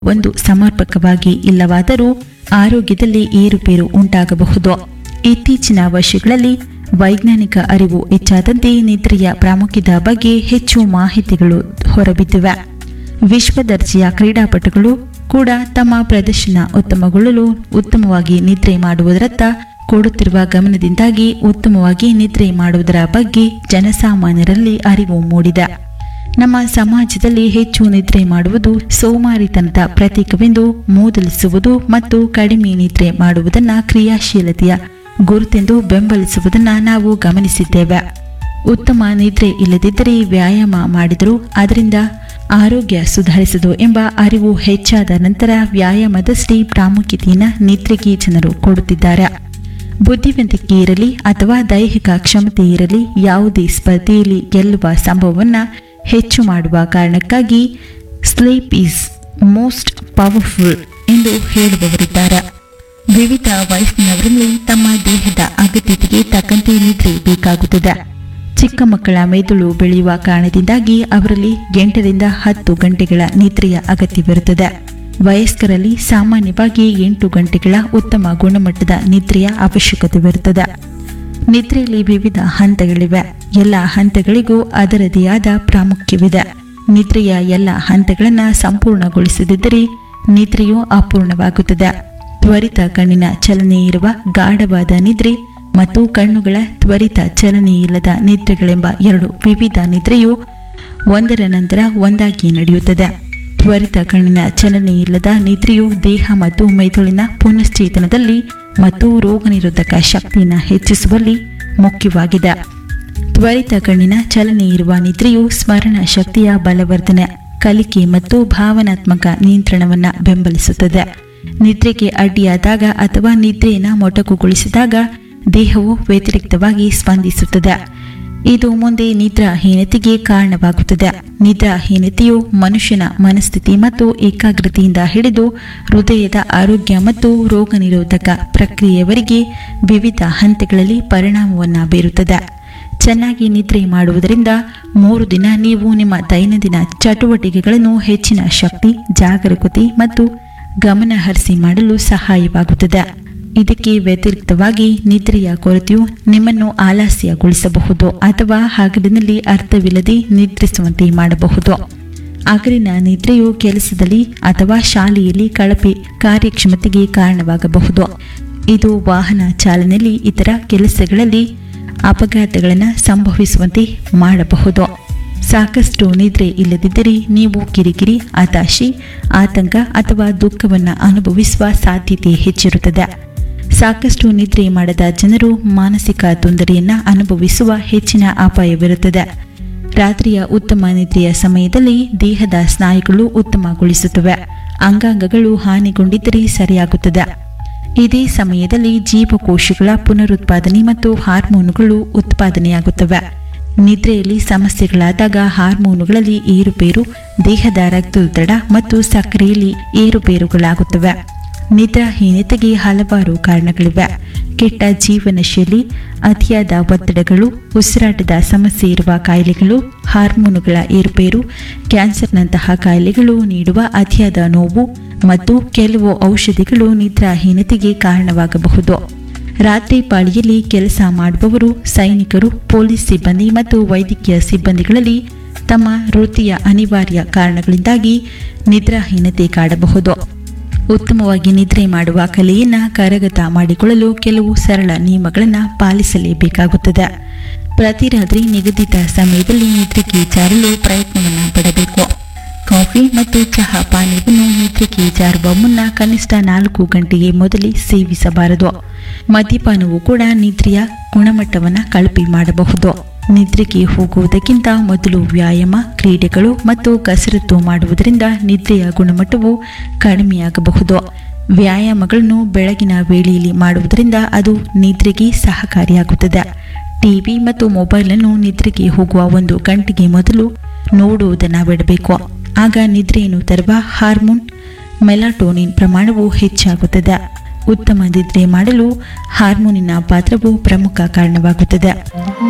ಒಂದು ಸಮರ್ಪಕವಾಗಿ ಇಲ್ಲವಾದರೂ ಆರೋಗ್ಯದಲ್ಲಿ ಏರುಪೇರು ಉಂಟಾಗಬಹುದು. ಇತ್ತೀಚಿನ ವರ್ಷಗಳಲ್ಲಿ ವೈಜ್ಞಾನಿಕ ಅರಿವು ಹೆಚ್ಚಾದಂತೆ ನಿದ್ರೆಯ ಪ್ರಾಮುಖ್ಯದ ಬಗ್ಗೆ ಹೆಚ್ಚು ಮಾಹಿತಿಗಳು ಹೊರಬಿದ್ದಿವೆ. ವಿಶ್ವ ದರ್ಜೆಯ ಕ್ರೀಡಾಪಟುಗಳು ಕೂಡ ತಮ್ಮ ಪ್ರದರ್ಶನ ಉತ್ತಮಗೊಳ್ಳಲು ಉತ್ತಮವಾಗಿ ನಿದ್ರೆ ಮಾಡುವುದರತ್ತ ಕೊಡುತ್ತಿರುವ ಗಮನದಿಂದಾಗಿ ಉತ್ತಮವಾಗಿ ನಿದ್ರೆ ಮಾಡುವುದರ ಬಗ್ಗೆ ಜನಸಾಮಾನ್ಯರಲ್ಲಿ ಅರಿವು ಮೂಡಿದೆ. ನಮ್ಮ ಸಮಾಜದಲ್ಲಿ ಹೆಚ್ಚು ನಿದ್ರೆ ಮಾಡುವುದು ಸೋಮಾರಿತನದ ಪ್ರತೀಕವೆಂದು ಮೂದಲಿಸುವುದು ಮತ್ತು ಕಡಿಮೆ ನಿದ್ರೆ ಮಾಡುವುದನ್ನು ಕ್ರಿಯಾಶೀಲತೆಯ ಗುರುತೆಂದು ಬೆಂಬಲಿಸುವುದನ್ನು ನಾವು ಗಮನಿಸಿದ್ದೇವೆ. ಉತ್ತಮ ನಿದ್ರೆ ಇಲ್ಲದಿದ್ದರೆ ವ್ಯಾಯಾಮ ಮಾಡಿದರೂ ಅದರಿಂದ ಆರೋಗ್ಯ ಸುಧಾರಿಸದು ಎಂಬ ಅರಿವು ಹೆಚ್ಚಾದ ನಂತರ ವ್ಯಾಯಾಮದಷ್ಟೇ ಪ್ರಾಮುಖ್ಯತೆಯನ್ನು ನಿದ್ರೆಗೆ ಜನರು ಕೊಡುತ್ತಿದ್ದಾರೆ. ಬುದ್ಧಿವಂತಿಕೆ ಇರಲಿ ಅಥವಾ ದೈಹಿಕ ಕ್ಷಮತೆ ಇರಲಿ, ಯಾವುದೇ ಸ್ಪರ್ಧೆಯಲ್ಲಿ ಗೆಲ್ಲುವ ಸಂಭವವನ್ನು ಹೆಚ್ಚು ಮಾಡುವ ಕಾರಣಕ್ಕಾಗಿ ಸ್ಲೀಪ್ ಈಸ್ ಮೋಸ್ಟ್ ಪವರ್ಫುಲ್ ಎಂದು ಹೇಳುವವರಿದ್ದಾರೆ. ವಿವಿಧ ವಯಸ್ಸಿನವರಲ್ಲಿ ತಮ್ಮ ದೇಹದ ಅಗತ್ಯತೆಗೆ ತಕ್ಕಂತೆ ನಿದ್ರೆ ಬೇಕಾಗುತ್ತದೆ. ಚಿಕ್ಕ ಮಕ್ಕಳ ಮೆದುಳು ಬೆಳೆಯುವ ಕಾರಣದಿಂದಾಗಿ ಅವರಲ್ಲಿ 8 ರಿಂದ 10 ಗಂಟೆಗಳ ನಿದ್ರೆಯ ಅಗತ್ಯವಿರುತ್ತದೆ. ವಯಸ್ಕರಲ್ಲಿ ಸಾಮಾನ್ಯವಾಗಿ 8 ಗಂಟೆಗಳ ಉತ್ತಮ ಗುಣಮಟ್ಟದ ನಿದ್ರೆಯ ಅವಶ್ಯಕತೆವಿರುತ್ತದೆ. ನಿದ್ರೆಯಲ್ಲಿ ವಿವಿಧ ಹಂತಗಳಿವೆ. ಎಲ್ಲ ಹಂತಗಳಿಗೂ ಅದರದೇ ಆದ ಪ್ರಾಮುಖ್ಯವಿದೆ. ನಿದ್ರೆಯ ಎಲ್ಲ ಹಂತಗಳನ್ನು ಸಂಪೂರ್ಣಗೊಳಿಸದಿದ್ದರೆ ನಿದ್ರೆಯು ಅಪೂರ್ಣವಾಗುತ್ತದೆ. ತ್ವರಿತ ಕಣ್ಣಿನ ಚಲನೆ ಇರುವ ಗಾಢವಾದ ನಿದ್ರೆ ಮತ್ತು ಕಣ್ಣುಗಳ ತ್ವರಿತ ಚಲನೆ ಇಲ್ಲದ ನಿದ್ರೆಗಳೆಂಬ 2 ವಿವಿಧ ನಿದ್ರೆಯು ಒಂದರ ನಂತರ ಒಂದಾಗಿ ನಡೆಯುತ್ತದೆ. ತ್ವರಿತ ಕಣ್ಣಿನ ಚಲನೆ ಇಲ್ಲದ ನಿದ್ರೆಯು ದೇಹ ಮತ್ತು ಮೆದುಳಿನ ಪುನಶ್ಚೇತನದಲ್ಲಿ ಮತ್ತು ರೋಗನಿರೋಧಕ ಶಕ್ತಿಯನ್ನು ಹೆಚ್ಚಿಸುವಲ್ಲಿ ಮುಖ್ಯವಾಗಿದೆ. ತ್ವರಿತ ಕಣ್ಣಿನ ಚಲನೆ ಇರುವ ನಿದ್ರೆಯು ಸ್ಮರಣ ಶಕ್ತಿಯ ಬಲವರ್ಧನೆ, ಕಲಿಕೆ ಮತ್ತು ಭಾವನಾತ್ಮಕ ನಿಯಂತ್ರಣವನ್ನು ಬೆಂಬಲಿಸುತ್ತದೆ. ನಿದ್ರೆಗೆ ಅಡ್ಡಿಯಾದಾಗ ಅಥವಾ ನಿದ್ರೆಯನ್ನು ಮೊಟಕುಗೊಳಿಸಿದಾಗ ದೇಹವು ವ್ಯತಿರಿಕ್ತವಾಗಿ ಸ್ಪಂದಿಸುತ್ತದೆ. ಇದು ಮುಂದೆ ನಿದ್ರಾಹೀನತೆಗೆ ಕಾರಣವಾಗುತ್ತದೆ. ನಿದ್ರಾಹೀನತೆಯು ಮನುಷ್ಯನ ಮನಸ್ಥಿತಿ ಮತ್ತು ಏಕಾಗ್ರತೆಯಿಂದ ಹಿಡಿದು ಹೃದಯದ ಆರೋಗ್ಯ ಮತ್ತು ರೋಗನಿರೋಧಕ ಪ್ರಕ್ರಿಯೆಯವರೆಗೆ ವಿವಿಧ ಹಂತಗಳಲ್ಲಿ ಪರಿಣಾಮವನ್ನು ಬೀರುತ್ತದೆ. ಚೆನ್ನಾಗಿ ನಿದ್ರೆ ಮಾಡುವುದರಿಂದ 3 ದಿನ ನೀವು ನಿಮ್ಮ ದೈನಂದಿನ ಚಟುವಟಿಕೆಗಳನ್ನು ಹೆಚ್ಚಿನ ಶಕ್ತಿ, ಜಾಗರೂಕತೆ ಮತ್ತು ಗಮನಹರಿಸಿ ಮಾಡಲು ಸಹಾಯವಾಗುತ್ತದೆ. ಇದಕ್ಕೆ ವ್ಯತಿರಿಕ್ತವಾಗಿ ನಿದ್ರೆಯ ಕೊರತೆಯು ನಿಮ್ಮನ್ನು ಆಲಸ್ಯಗೊಳಿಸಬಹುದು ಅಥವಾ ಹಗಲಿನಲ್ಲಿ ಅರ್ಥವಿಲ್ಲದೆ ನಿದ್ರಿಸುವಂತೆ ಮಾಡಬಹುದು. ಹಗಲಿನ ನಿದ್ರೆಯು ಕೆಲಸದಲ್ಲಿ ಅಥವಾ ಶಾಲೆಯಲ್ಲಿ ಕಳಪೆ ಕಾರ್ಯಕ್ಷಮತೆಗೆ ಕಾರಣವಾಗಬಹುದು. ಇದು ವಾಹನ ಚಾಲನೆಯಲ್ಲಿ, ಇತರ ಕೆಲಸಗಳಲ್ಲಿ ಅಪಘಾತಗಳನ್ನು ಸಂಭವಿಸುವಂತೆ ಮಾಡಬಹುದು. ಸಾಕಷ್ಟು ನಿದ್ರೆ ಇಲ್ಲದಿದ್ದರೆ ನೀವು ಕಿರಿಕಿರಿ, ಹತಾಶೆ, ಆತಂಕ ಅಥವಾ ದುಃಖವನ್ನು ಅನುಭವಿಸುವ ಸಾಧ್ಯತೆ ಹೆಚ್ಚಿರುತ್ತದೆ. ಸಾಕಷ್ಟು ನಿದ್ರೆ ಮಾಡದ ಜನರು ಮಾನಸಿಕ ತೊಂದರೆಯನ್ನು ಅನುಭವಿಸುವ ಹೆಚ್ಚಿನ ಅಪಾಯವಿರುತ್ತದೆ. ರಾತ್ರಿಯ ಉತ್ತಮ ನಿದ್ರೆಯ ಸಮಯದಲ್ಲಿ ದೇಹದ ಸ್ನಾಯುಗಳು ಉತ್ತಮಗೊಳಿಸುತ್ತವೆ. ಅಂಗಾಂಗಗಳು ಹಾನಿಗೊಂಡಿದ್ದರೆ ಸರಿಯಾಗುತ್ತದೆ. ಇದೇ ಸಮಯದಲ್ಲಿ ಜೀವಕೋಶಗಳ ಪುನರುತ್ಪಾದನೆ ಮತ್ತು ಹಾರ್ಮೋನುಗಳು ಉತ್ಪಾದನೆಯಾಗುತ್ತವೆ. ನಿದ್ರೆಯಲ್ಲಿ ಸಮಸ್ಯೆಗಳಾದಾಗ ಹಾರ್ಮೋನುಗಳಲ್ಲಿ ಏರುಪೇರು, ದೇಹದ ರಕ್ತದೊತ್ತಡ ಮತ್ತು ಸಕ್ಕರೆಯಲ್ಲಿ ಏರುಪೇರುಗಳಾಗುತ್ತವೆ. ನಿದ್ರಾಹೀನತೆಗೆ ಹಲವಾರು ಕಾರಣಗಳಿವೆ. ಕೆಟ್ಟ ಜೀವನ ಶೈಲಿ, ಅತಿಯಾದ ಒತ್ತಡಗಳು, ಉಸಿರಾಟದ ಸಮಸ್ಯೆ ಇರುವ ಕಾಯಿಲೆಗಳು, ಹಾರ್ಮೋನುಗಳ ಏರುಪೇರು, ಕ್ಯಾನ್ಸರ್ನಂತಹ ಕಾಯಿಲೆಗಳು ನೀಡುವ ಅತಿಯಾದ ನೋವು ಮತ್ತು ಕೆಲವು ಔಷಧಿಗಳು ನಿದ್ರಾಹೀನತೆಗೆ ಕಾರಣವಾಗಬಹುದು. ರಾತ್ರಿ ಪಾಳಿಯಲ್ಲಿ ಕೆಲಸ ಮಾಡುವವರು, ಸೈನಿಕರು, ಪೊಲೀಸ್ ಸಿಬ್ಬಂದಿ ಮತ್ತು ವೈದ್ಯಕೀಯ ಸಿಬ್ಬಂದಿಗಳಲ್ಲಿ ತಮ್ಮ ವೃತ್ತಿಯ ಅನಿವಾರ್ಯ ಕಾರಣಗಳಿಂದಾಗಿ ನಿದ್ರಾಹೀನತೆ ಕಾಡಬಹುದು. ಉತ್ತಮವಾಗಿ ನಿದ್ರೆ ಮಾಡುವ ಕಲೆಯನ್ನು ಕರಗತ ಮಾಡಿಕೊಳ್ಳಲು ಕೆಲವು ಸರಳ ನಿಯಮಗಳನ್ನು ಪಾಲಿಸಲೇಬೇಕಾಗುತ್ತದೆ. ಪ್ರತಿ ರಾತ್ರಿ ನಿಗದಿತ ಸಮಯದಲ್ಲಿ ನಿದ್ರೆಗೆ ಜಾರಲು ಪ್ರಯತ್ನವನ್ನು ಪಡಬೇಕು. ಕಾಫಿ ಮತ್ತು ಚಹಾ ಪಾನೀಯವನ್ನು ನಿದ್ರೆಗೆ ಜಾರುವ ಮುನ್ನ ಕನಿಷ್ಠ 4 ಗಂಟೆಗೆ ಮೊದಲೇ ಸೇವಿಸಬಾರದು. ಮದ್ಯಪಾನವು ಕೂಡ ನಿದ್ರೆಯ ಗುಣಮಟ್ಟವನ್ನು ಕಳಪೆ ಮಾಡಬಹುದು. ನಿದ್ರೆಗೆ ಹೋಗುವುದಕ್ಕಿಂತ ಮೊದಲು ವ್ಯಾಯಾಮ, ಕ್ರೀಡೆಗಳು ಮತ್ತು ಕಸರತ್ತು ಮಾಡುವುದರಿಂದ ನಿದ್ರೆಯ ಗುಣಮಟ್ಟವು ಕಡಿಮೆಯಾಗಬಹುದು. ವ್ಯಾಯಾಮಗಳನ್ನು ಬೆಳಗಿನ ವೇಳೆಯಲ್ಲಿ ಮಾಡುವುದರಿಂದ ಅದು ನಿದ್ರೆಗೆ ಸಹಕಾರಿಯಾಗುತ್ತದೆ. ಟಿವಿ ಮತ್ತು ಮೊಬೈಲನ್ನು ನಿದ್ರೆಗೆ ಹೋಗುವ 1 ಗಂಟೆಗೆ ಮೊದಲು ನೋಡುವುದನ್ನು ಬಿಡಬೇಕು. ಆಗ ನಿದ್ರೆಯನ್ನು ತರುವ ಹಾರ್ಮೋನ್ ಮೆಲಾಟೋನಿನ್ ಪ್ರಮಾಣವು ಹೆಚ್ಚಾಗುತ್ತದೆ. ಉತ್ತಮ ನಿದ್ರೆ ಮಾಡಲು ಹಾರ್ಮೋನಿನ ಪಾತ್ರವು ಪ್ರಮುಖ ಕಾರಣವಾಗುತ್ತದೆ.